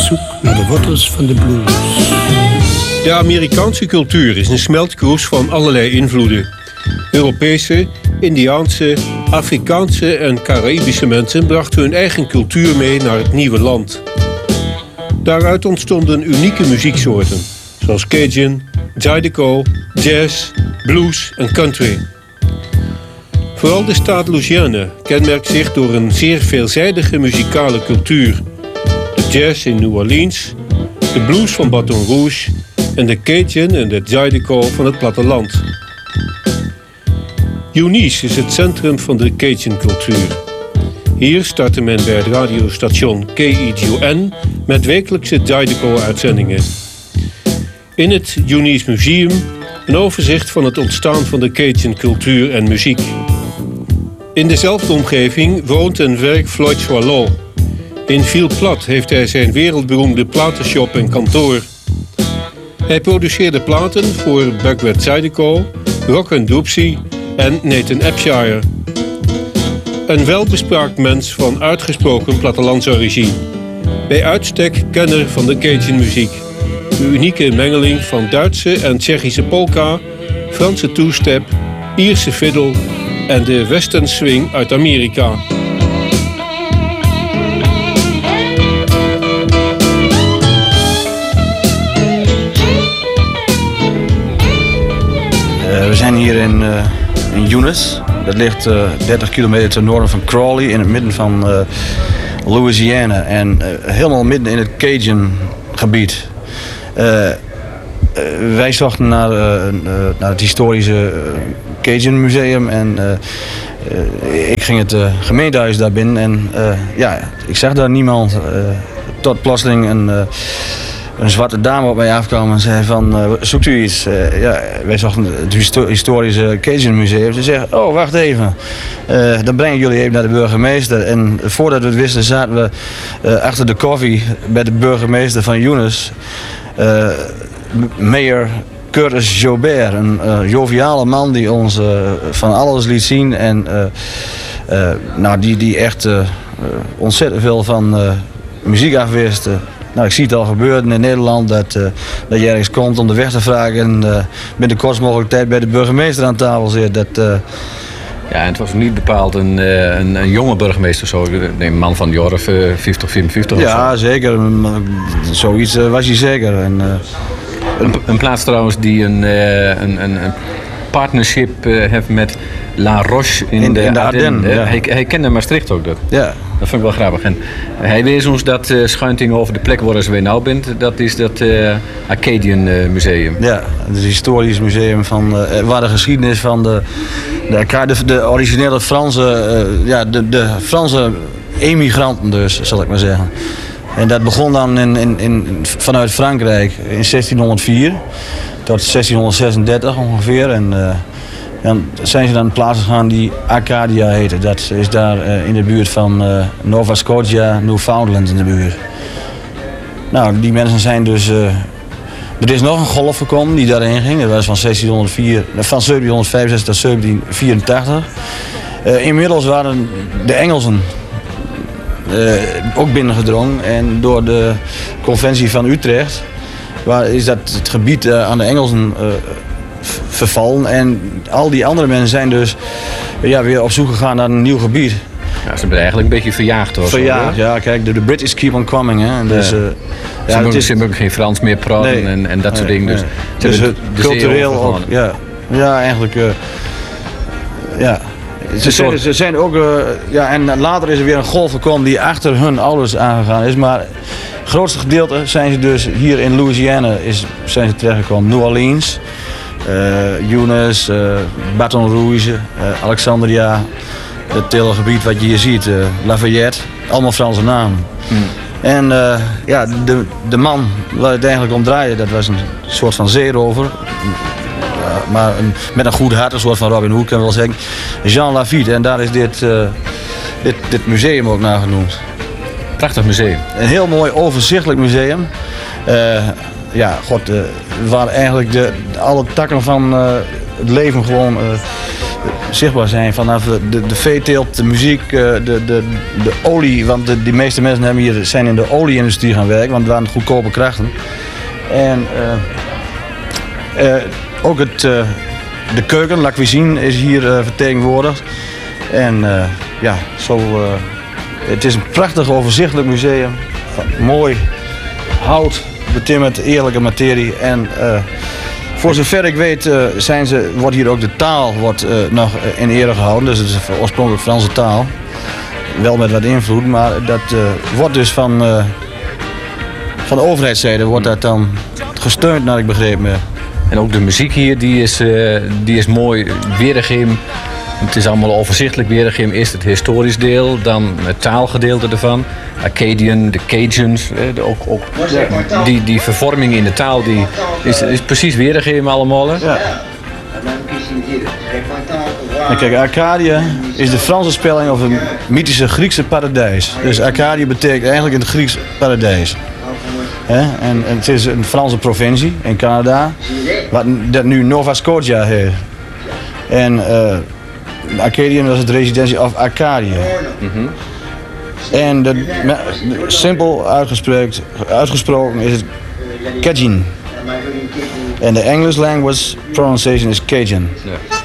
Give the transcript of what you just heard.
zoek naar de wortels van de blues. De Amerikaanse cultuur is een smeltkroes van allerlei invloeden. Europese, Indiaanse, Afrikaanse en Caraïbische mensen brachten hun eigen cultuur mee naar het nieuwe land. Daaruit ontstonden unieke muzieksoorten, zoals Cajun, Zydeco, jazz, blues en country. Vooral de staat Louisiana kenmerkt zich door een zeer veelzijdige muzikale cultuur. De jazz in New Orleans, de blues van Baton Rouge en de Cajun en de Zydeco van het platteland. Eunice is het centrum van de Cajun-cultuur. Hier startte men bij het radiostation KEGN met wekelijkse Zydeco-uitzendingen. In het Eunice Museum een overzicht van het ontstaan van de Cajun-cultuur en muziek. In dezelfde omgeving woont en werkt Floyd Soilot. In Ville-Platte heeft hij zijn wereldberoemde platenshop en kantoor. Hij produceerde platen voor Buckwheat Zydeco, Rock & Doopsie en Nathan Epshire. Een welbespraakt mens van uitgesproken plattelandsorigine. Bij uitstek kenner van de Cajun-muziek. De unieke mengeling van Duitse en Tsjechische polka, Franse two-step, Ierse fiddle en de western swing uit Amerika. We zijn hier in Eunice. Dat ligt 30 kilometer ten noorden van Crawley, in het midden van Louisiana. En helemaal midden in het Cajun-gebied. Wij zochten naar het historische Cajun Museum en ik ging het gemeentehuis daar binnen en ik zag daar niemand. Tot plotseling een zwarte dame op mij afkwam en zei van, zoekt u iets? Wij zochten het historische Cajun Museum. Ze zegt, oh wacht even, dan brengen jullie even naar de burgemeester. En voordat we het wisten zaten we achter de koffie bij de burgemeester van Eunice. Mayor Curtis Jobert, een joviale man die ons van alles liet zien en die echt ontzettend veel van muziek afwist. Ik zie het al gebeuren in Nederland dat je ergens komt om de weg te vragen en binnen de kortst mogelijke tijd bij de burgemeester aan tafel zit. Ja, en het was niet bepaald een jonge burgemeester, zo, een man van de jaren 50, 54 of zo. Ja, zeker. Zoiets was hij zeker. Een plaats trouwens die een partnership heeft met La Roche in de Ardennen. Ja. Hij kende Maastricht ook. Ja. Dat vond ik wel grappig. En hij wees ons dat schuinting over de plek waar we nou bent. Dat is dat Acadian Museum. Ja, het historisch museum waar de geschiedenis van de originele Franse, de Franse emigranten dus, zal ik maar zeggen. En dat begon dan vanuit Frankrijk in 1604 tot 1636 ongeveer. En dan zijn ze naar een plaats gegaan die Acadia heette. Dat is daar in de buurt van Nova Scotia, Newfoundland in de buurt. Nou, die mensen zijn dus... er is nog een golf gekomen die daarheen ging. Dat was van 1765 tot 1784. Inmiddels waren de Engelsen ook binnengedrongen. En door de conventie van Utrecht is dat het gebied aan de Engelsen vervallen. En al die andere mensen zijn dus weer op zoek gegaan naar een nieuw gebied. Ja, ze hebben eigenlijk een beetje verjaagd hoor. Verjaagd, ja. Kijk, de British keep on coming. Hè. En dus, ze hebben ook geen Frans meer praten en dat soort dingen. Dus het cultureel ook. Ja, eigenlijk. Ze zijn ook. En later is er weer een golf gekomen die achter hun ouders aangegaan is. Maar het grootste gedeelte zijn ze dus hier in Louisiana zijn ze terechtgekomen. New Orleans, Eunice, Baton Rouge, Alexandria. Het hele gebied wat je hier ziet, Lafayette, allemaal Franse namen. En de man waar het eigenlijk om draaide, dat was een soort van zeerover. Maar met een goed hart, een soort van Robin Hood kan je wel zeggen. Jean Lafitte, en daar is dit museum ook naar genoemd. Prachtig museum. Een heel mooi overzichtelijk museum. Waar eigenlijk alle takken van het leven gewoon zichtbaar zijn vanaf de veeteelt, de muziek, de olie. Want die meeste mensen zijn in de olieindustrie gaan werken, want het waren goedkope krachten. En ook de keuken, la cuisine, is hier vertegenwoordigd. En het is een prachtig overzichtelijk museum. Mooi hout, betimmerd, eerlijke materie. En voor zover ik weet wordt hier ook de taal nog in ere gehouden. Dus het is oorspronkelijk Franse taal. Wel met wat invloed, maar dat wordt dus van de overheidszijde wordt dat dan gesteund, naar ik begrepen heb. En ook de muziek hier, die is mooi weergegeven. Het is allemaal overzichtelijk weergegeven. Eerst het historisch deel, dan het taalgedeelte ervan. Acadian, de Cajuns, ook die vervorming in de taal die is precies weergegeven allemaal. Hè? Ja. En kijk, Arcadië is de Franse spelling of een mythische Griekse paradijs. Dus Arcadië betekent eigenlijk in het Grieks paradijs. En het is een Franse provincie in Canada, dat nu Nova Scotia heet. En Acadian was het residentie of Arcadië. Mm-hmm. En simpel uitgesproken is het Cajun. En de English language pronunciation is Cajun. Ja.